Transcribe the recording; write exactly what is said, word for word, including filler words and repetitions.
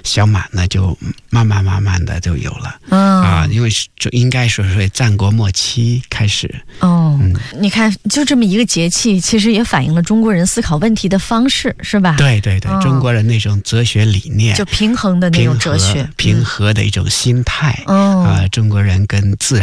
小满呢就慢慢慢慢的就有了。 嗯啊，因为就应该说是战国末期开始。 哦、 嗯， 你看就这么一个节气，其实也反映了中国人思考问题的方式，是吧？ 对对对、 哦、 中国人那种哲学理念， 就平衡的那种哲学， 平和、平和的一种心态。 嗯、 啊、中国人跟自然